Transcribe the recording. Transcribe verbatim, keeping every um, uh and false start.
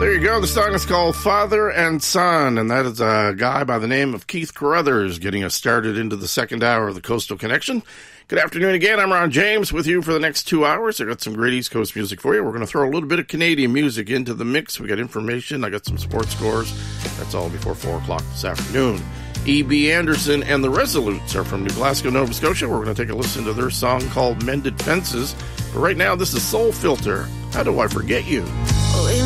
There you go. The song is called Father and Son, and that is a guy by the name of Keith Carruthers getting us started into the second hour of the Coastal Connection. Good afternoon again. I'm Ron James with you for the next two hours. I got some great East Coast music for you. We're going to throw a little bit of Canadian music into the mix. We got information. I got some sports scores. That's all before four o'clock this afternoon. E B. Anderson and the Resolutes are from New Glasgow, Nova Scotia. We're going to take a listen to their song called Mended Fences. But right now, this is Soul Filter. How Do I Forget You?